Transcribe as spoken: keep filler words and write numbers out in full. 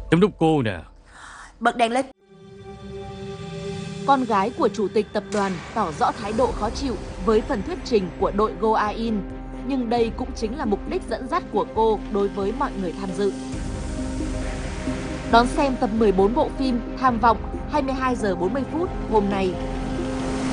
Giám đốc cô nè. Bật đèn lên. Con gái của chủ tịch tập đoàn tỏ rõ thái độ khó chịu với phần thuyết trình của đội Go Ai In. Nhưng đây cũng chính là mục đích dẫn dắt của cô đối với mọi người tham dự. Đón xem tập mười bốn bộ phim Tham vọng hai mươi hai giờ bốn mươi phút hôm nay.